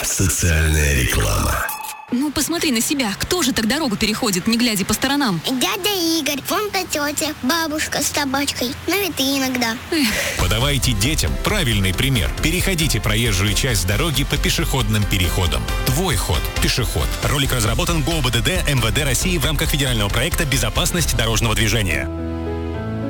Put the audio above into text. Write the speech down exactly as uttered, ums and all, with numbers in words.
Социальная реклама. Ну, посмотри на себя. Кто же так дорогу переходит, не глядя по сторонам? Дядя Игорь, вон та тетя, бабушка с собачкой. Ну и ты иногда. Эх. Подавайте детям правильный пример. Переходите проезжую часть дороги по пешеходным переходам. Твой ход. Пешеход. Ролик разработан ГОБДД эм вэ дэ России в рамках федерального проекта «Безопасность дорожного движения».